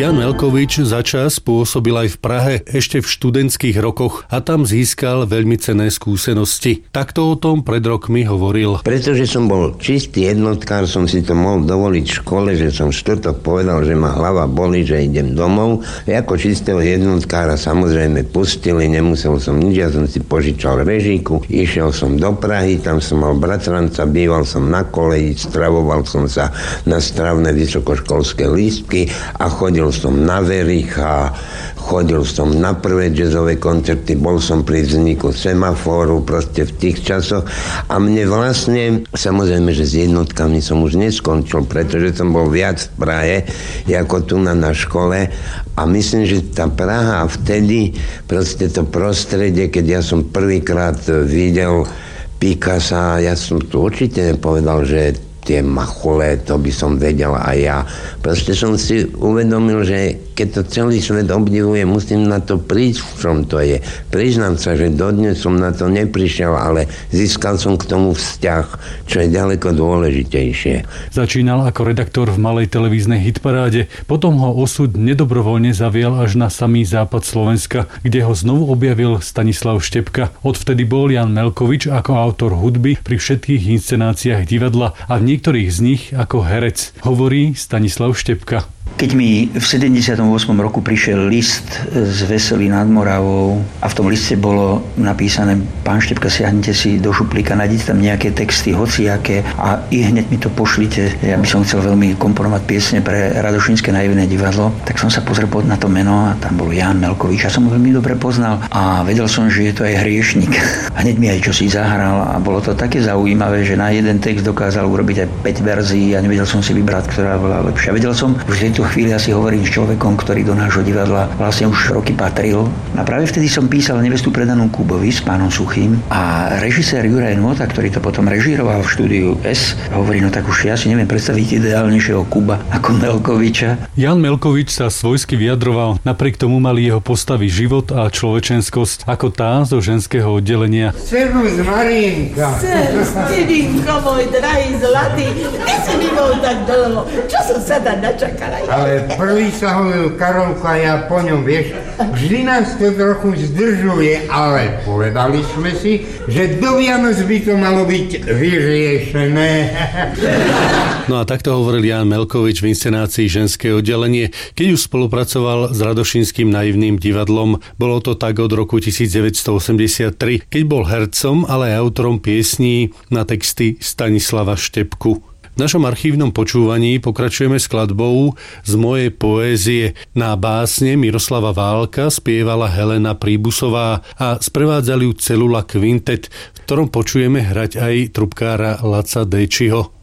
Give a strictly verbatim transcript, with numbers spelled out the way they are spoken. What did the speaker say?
Jan Melkovič začas pôsobil aj v Prahe ešte v študentských rokoch a tam získal veľmi cenné skúsenosti. Takto o tom pred rokmi hovoril. Pretože som bol čistý jednotkár, som si to mohol dovoliť v škole, že som štvrtok povedal, že ma hlava bolí, že idem domov. Ja ako čistého jednotkára samozrejme pustili, nemusel som nič, ja som si požičal režíku, išiel som do Prahy, tam som mal bratranca, býval som na koleji, stravoval som sa na stravné vysokoškolské lístky a chodil som na Vericha, chodil som na prvé jazzové koncerty, bol som pri vzniku Semafóru, proste v tých časoch a mne vlastne, samozrejme, že s jednotkami som už neskončil, pretože som bol viac v Prahe, ako tu na, na škole a myslím, že tá Praha vtedy, proste to prostredie, keď ja som prvýkrát videl Picassa, ja som tu určite nepovedal, že tie machule, to by som vedel aj ja. Proste som si uvedomil, že keď to celý svet obdivuje, musím na to prísť, v čom to je. Priznám sa, že dodnes som na to neprišiel, ale získal som k tomu vzťah, čo je ďaleko dôležitejšie. Začínal ako redaktor v malej televíznej hitparáde, potom ho osud nedobrovoľne zavial až na samý západ Slovenska, kde ho znovu objavil Stanislav Štepka. Odvtedy bol Jan Melkovič ako autor hudby pri všetkých inscenáciách divadla a v niektorých z nich ako herec, hovorí Stanislav Štepka. Keď mi v sedemdesiatom ôsmom roku prišiel list z Veselí nad Moravou a v tom liste bolo napísané: pán Štepka, siahnite si do šuplíka, nájdete tam nejaké texty, hociaké a i hneď mi to pošlite. Ja by som chcel veľmi komponovať piesne pre Radošínske naivné divadlo. Tak som sa pozrel na to meno a tam bol Jan Melkovič. Ja som ho veľmi dobre poznal a vedel som, že je to aj hriešnik. A hneď mi aj čosi zahral a bolo to také zaujímavé, že na jeden text dokázal urobiť aj päť verzií a nevedel som si vybrať, ktorá bola lepšia. Vedel som, že v tejto chvíli asi hovorím s človekom, ktorý do nášho divadla vlastne už roky patril. A práve vtedy som písal Nevestu predanú Kubovi s pánom Suchým a režisér Juraj Nôta, ktorý to potom režíroval v štúdiu S, hovorí: no tak už ja si neviem predstaviť ideálnejšieho Kuba ako Melkoviča. Jan Melkovič sa svojsky vyjadroval, napriek tomu mali jeho postavy život a človečenskosť, ako tá zo ženského oddelenia. Servus Marienka. Servus, Tidinko môj drahý zlatý, ty si mi bol tak dlho, čo som sa tam načakala. Ale prvý sa hovoril Karolko a ja po ňom, vieš, vždy nás to trochu zdržuje, ale povedali sme si, že do Vianoc by to malo byť vyriešené. No a takto hovoril Jan Melkovič v inscenácii Ženské oddelenie, keď už spolupracoval s Radošínskym naivným divadlom. Bolo to tak od roku devätnásťstoosemdesiattri, keď bol hercom, ale aj autorom piesní na texty Stanislava Štepku. V našom archívnom počúvaní pokračujeme skladbou z mojej poézie. Na básne Miroslava Válka spievala Helena Príbusová a sprevádzali ju Celula Quintet, v ktorom počujeme hrať aj trubkára Laca Déčiho.